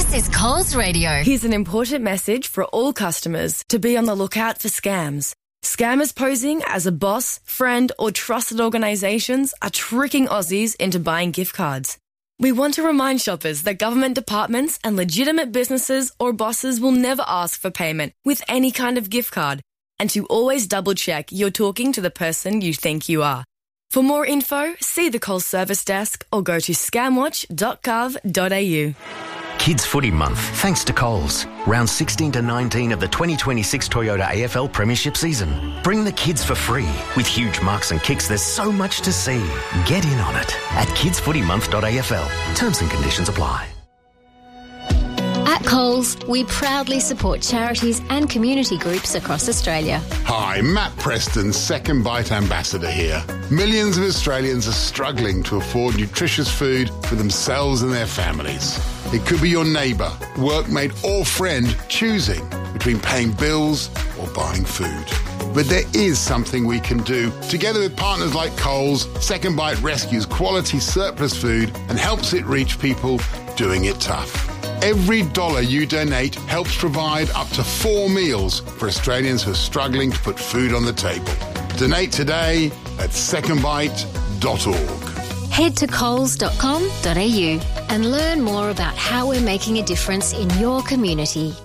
This is Coles Radio. Here's an important message for all customers to be on the lookout for scams. Scammers posing as a boss, friend or trusted organisations are tricking Aussies into buying gift cards. We want to remind shoppers that government departments and legitimate businesses or bosses will never ask for payment with any kind of gift card, and to always double-check you're talking to the person you think you are. For more info, see the Coles Service Desk or go to scamwatch.gov.au. Kids Footy Month, thanks to Coles. Round 16 to 19 of the 2026 Toyota AFL Premiership season. Bring the kids for free. With huge marks and kicks, there's so much to see. Get in on it at kidsfootymonth.afl. Terms and conditions apply. At Coles, we proudly support charities and community groups across Australia. Hi, Matt Preston, Second Bite Ambassador here. Millions of Australians are struggling to afford nutritious food for themselves and their families. It could be your neighbour, workmate or friend choosing between paying bills or buying food. But there is something we can do. Together with partners like Coles, Second Bite rescues quality surplus food and helps it reach people doing it tough. Every dollar you donate helps provide up to 4 meals for Australians who are struggling to put food on the table. Donate today at secondbite.org. Head to coles.com.au and learn more about how we're making a difference in your community.